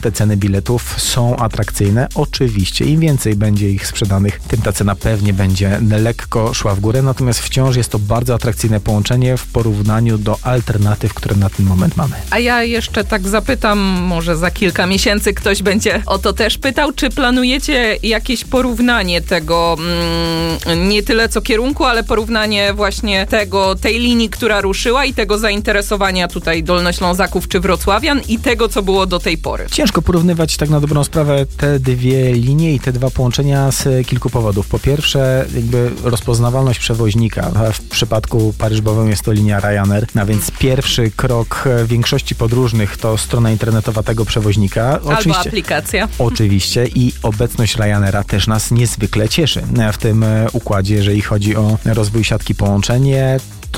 te ceny biletów są atrakcyjne. Oczywiście im więcej będzie ich sprzedanych, tym ta cena pewnie będzie lekko szła w górę, natomiast wciąż jest to bardzo atrakcyjne połączenie w porównaniu do alternatyw, które na ten moment mamy. A ja jeszcze tak zapytam, może za kilka miesięcy ktoś będzie o to też pytał, czy planujecie jakieś porównanie tego, nie tyle co kierunku, ale porównanie właśnie tej linii, która ruszyła i tego zainteresowania tutaj Dolnoślązaków czy wrocławian i tego, co było do tej pory. Ciężko porównywać tak na dobrą sprawę te dwie linie i te dwa połączenia z kilku powodów. Po pierwsze, jakby rozpoznawalność przewoźnika. W przypadku Paryż-Bowiem jest to linia Ryanair, a więc pierwszy krok większości podróżnych to strona internetowa tego przewoźnika. Albo aplikacja. Oczywiście i obecność Ryanaira też nas niezwykle cieszy w tym układzie, jeżeli chodzi o rozwój siatki połączenie,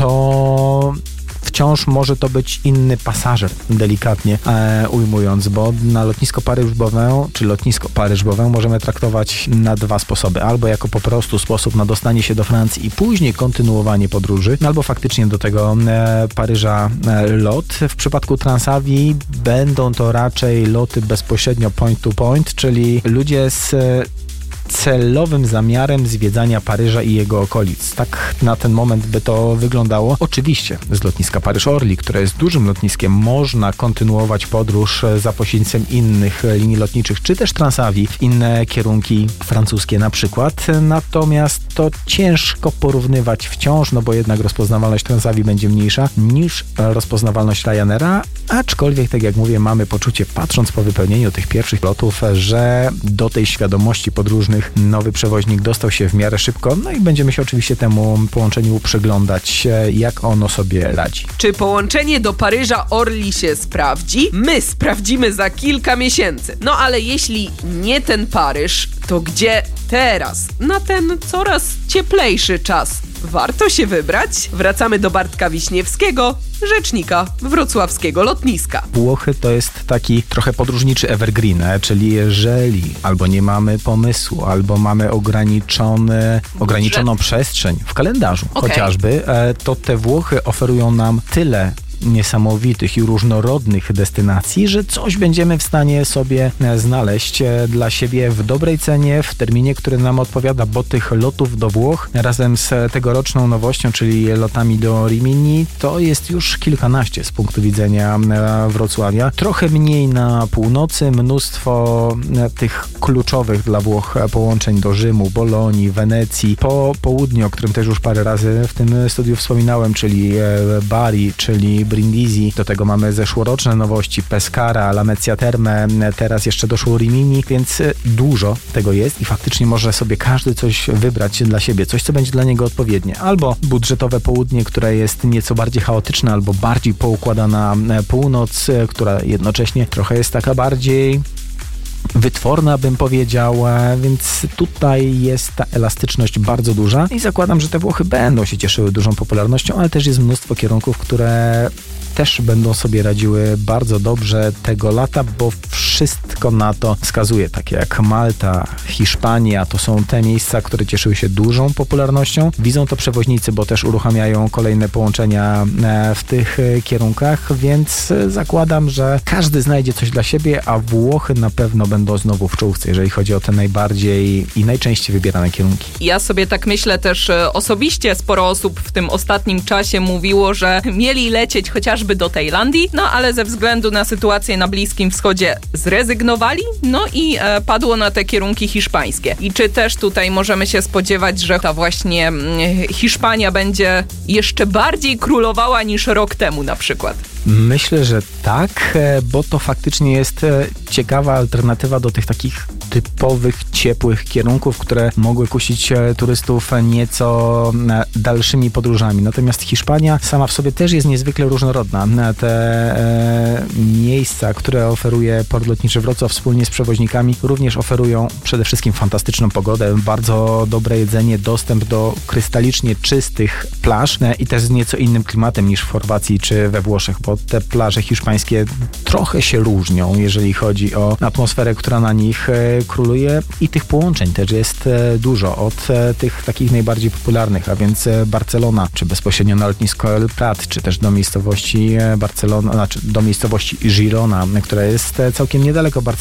to wciąż może to być inny pasażer, delikatnie ujmując, bo na lotnisko Paryż-Bowiem możemy traktować na dwa sposoby. Albo jako po prostu sposób na dostanie się do Francji i później kontynuowanie podróży, albo faktycznie do tego Paryża lot. W przypadku Transavii będą to raczej loty bezpośrednio point to point, czyli ludzie z celowym zamiarem zwiedzania Paryża i jego okolic. Tak na ten moment by to wyglądało. Oczywiście z lotniska Paryż-Orly, które jest dużym lotniskiem, można kontynuować podróż za pośrednictwem innych linii lotniczych, czy też Transavii w inne kierunki francuskie na przykład. Natomiast to ciężko porównywać wciąż, no bo jednak rozpoznawalność Transavii będzie mniejsza niż rozpoznawalność Ryanaira, aczkolwiek, tak jak mówię, mamy poczucie, patrząc po wypełnieniu tych pierwszych lotów, że do tej świadomości podróżnych nowy przewoźnik dostał się w miarę szybko, no i będziemy się oczywiście temu połączeniu przyglądać, jak ono sobie radzi. Czy połączenie do Paryża Orly się sprawdzi? My sprawdzimy za kilka miesięcy. No ale jeśli nie ten Paryż, to gdzie teraz? Na ten coraz cieplejszy czas warto się wybrać? Wracamy do Bartka Wiśniewskiego, rzecznika wrocławskiego lotniska. Włochy to jest taki trochę podróżniczy evergreen, czyli jeżeli albo nie mamy pomysłu, albo mamy ograniczoną przestrzeń w kalendarzu chociażby, to te Włochy oferują nam tyle niesamowitych i różnorodnych destynacji, że coś będziemy w stanie sobie znaleźć dla siebie w dobrej cenie, w terminie, który nam odpowiada, bo tych lotów do Włoch razem z tegoroczną nowością, czyli lotami do Rimini, to jest już kilkanaście z punktu widzenia Wrocławia. Trochę mniej na północy, mnóstwo tych kluczowych dla Włoch połączeń do Rzymu, Bolonii, Wenecji, po południu, o którym też już parę razy w tym studiu wspominałem, czyli Bari, czyli Brindisi, do tego mamy zeszłoroczne nowości, Pescara, Lamezia Terme, teraz jeszcze doszło Rimini, więc dużo tego jest i faktycznie może sobie każdy coś wybrać dla siebie, coś, co będzie dla niego odpowiednie. Albo budżetowe południe, które jest nieco bardziej chaotyczne, albo bardziej poukładana północ, która jednocześnie trochę jest taka bardziej wytworna, bym powiedział, więc tutaj jest ta elastyczność bardzo duża i zakładam, że te Włochy będą się cieszyły dużą popularnością, ale też jest mnóstwo kierunków, które też będą sobie radziły bardzo dobrze tego lata, bo wszystko na to wskazuje, takie jak Malta, Hiszpania, to są te miejsca, które cieszyły się dużą popularnością. Widzą to przewoźnicy, bo też uruchamiają kolejne połączenia w tych kierunkach, więc zakładam, że każdy znajdzie coś dla siebie, a Włochy na pewno będą znowu w czołówce, jeżeli chodzi o te najbardziej i najczęściej wybierane kierunki. Ja sobie tak myślę też osobiście, sporo osób w tym ostatnim czasie mówiło, że mieli lecieć chociażby do Tajlandii, no ale ze względu na sytuację na Bliskim Wschodzie zrezygnowali, no i padło na te kierunki hiszpańskie. I czy też tutaj możemy się spodziewać, że ta właśnie Hiszpania będzie jeszcze bardziej królowała niż rok temu na przykład? Myślę, że tak, bo to faktycznie jest ciekawa alternatywa do tych takich typowych, ciepłych kierunków, które mogły kusić turystów nieco dalszymi podróżami. Natomiast Hiszpania sama w sobie też jest niezwykle różnorodna. Te miejsca, które oferuje Port Lotniczy Wrocław wspólnie z przewoźnikami, również oferują przede wszystkim fantastyczną pogodę, bardzo dobre jedzenie, dostęp do krystalicznie czystych plaż i też z nieco innym klimatem niż w Chorwacji czy we Włoszech, bo bo te plaże hiszpańskie trochę się różnią, jeżeli chodzi o atmosferę, która na nich króluje i tych połączeń też jest dużo. Od tych takich najbardziej popularnych, a więc Barcelona, czy bezpośrednio na lotnisko El Prat, czy też do miejscowości Barcelona, do miejscowości Girona, która jest całkiem niedaleko Barcelony.